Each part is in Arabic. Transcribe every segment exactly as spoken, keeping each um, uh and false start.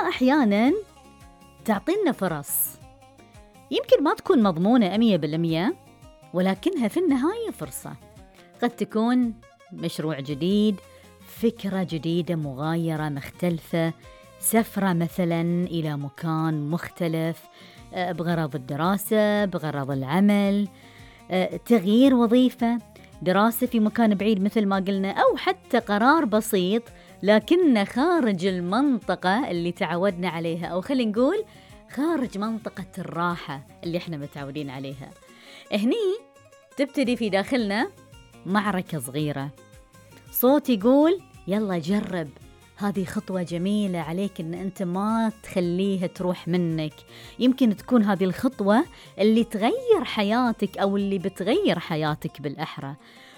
أحياناً تعطينا فرص يمكن ما تكون مضمونة مية بالمية، ولكنها في النهاية فرصة. قد تكون مشروع جديد، فكرة جديدة مغايرة مختلفة، سفرة مثلاً إلى مكان مختلف بغرض الدراسة، بغرض العمل، تغيير وظيفة، دراسة في مكان بعيد مثل ما قلنا، أو حتى قرار بسيط لكنه خارج المنطقة اللي تعودنا عليها، أو خلينا نقول خارج منطقة الراحة اللي احنا متعودين عليها. هني تبتدي في داخلنا معركة صغيرة، صوت يقول يلا جرب، هذه خطوة جميلة عليك إن أنت ما تخليها تروح منك. يمكن تكون هذه الخطوة اللي تغير حياتك أو اللي بتغير حياتك بالأحرى.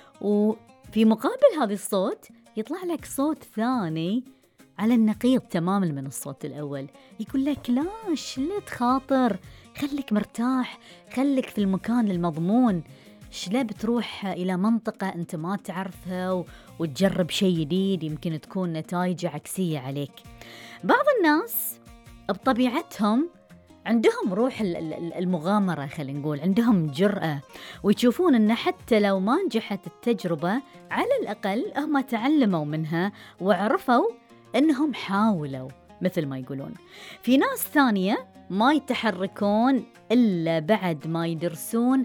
وفي مقابل هذا الصوت يطلع لك صوت ثاني على النقيض تماماً من الصوت الأول، يقول لك لاش لا تخاطر، خليك مرتاح، خليك في المكان المضمون، شلا بتروح إلى منطقة أنت ما تعرفها وتجرب شيء جديد يمكن تكون نتائج عكسية عليك. بعض الناس بطبيعتهم عندهم روح المغامرة، خلينا نقول عندهم جرأة، ويشوفون أن حتى لو ما نجحت التجربة على الأقل هم تعلموا منها وعرفوا أنهم حاولوا مثل ما يقولون. في ناس ثانية ما يتحركون إلا بعد ما يدرسون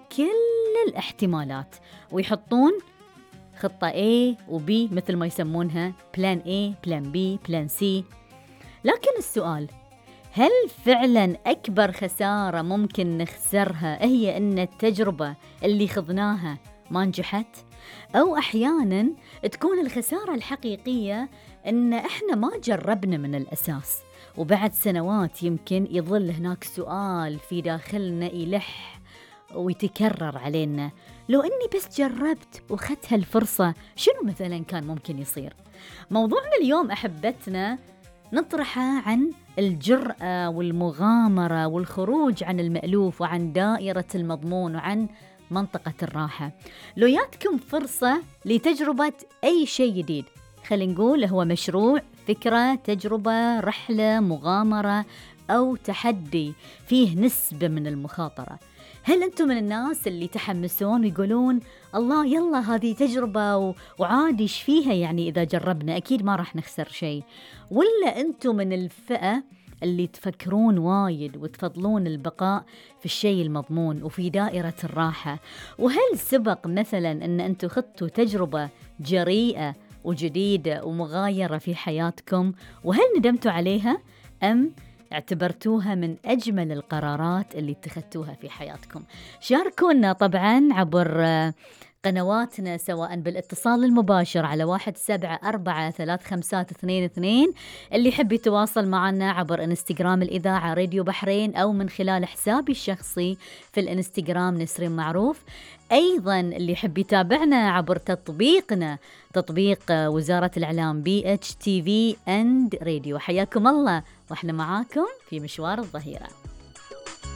كل الاحتمالات ويحطون خطة A و B مثل ما يسمونها بلان A بلان B بلان C. لكن السؤال، هل فعلا أكبر خسارة ممكن نخسرها هي أن التجربة اللي خضناها ما نجحت؟ أو أحيانا تكون الخسارة الحقيقية أن إحنا ما جربنا من الأساس، وبعد سنوات يمكن يظل هناك سؤال في داخلنا يلح ويتكرر علينا، لو أني بس جربت وخدت هالفرصة شنو مثلا كان ممكن يصير؟ موضوعنا اليوم أحبتنا نطرحه عن الجرأة والمغامرة والخروج عن المألوف وعن دائرة المضمون وعن منطقة الراحة. لو ياتكم فرصة لتجربة أي شيء جديد، خلينا نقول هو مشروع، فكرة، تجربة، رحلة، مغامرة أو تحدي فيه نسبة من المخاطرة، هل أنتم من الناس اللي تحمسون ويقولون الله يلا هذه تجربة وعادي إيش فيها يعني إذا جربنا أكيد ما راح نخسر شيء؟ ولا أنتم من الفئة اللي تفكرون وايد وتفضلون البقاء في الشيء المضمون وفي دائرة الراحة؟ وهل سبق مثلا أن أنتم خضتوا تجربة جريئة وجديدة ومغايرة في حياتكم وهل ندمتوا عليها أم اعتبرتوها من أجمل القرارات اللي اتخذتوها في حياتكم؟ شاركونا طبعا عبر قنواتنا سواء بالاتصال المباشر على واحد سبعة أربعة ثلاث خمسات اثنين اثنين، اللي يحب يتواصل معنا عبر انستغرام الإذاعة راديو بحرين أو من خلال حسابي الشخصي في الانستغرام نسرين معروف. أيضا اللي يحب يتابعنا عبر تطبيقنا تطبيق وزارة الإعلام بي اتش تي في اند راديو. حياكم الله واحنا معاكم في مشوار الظهيرة.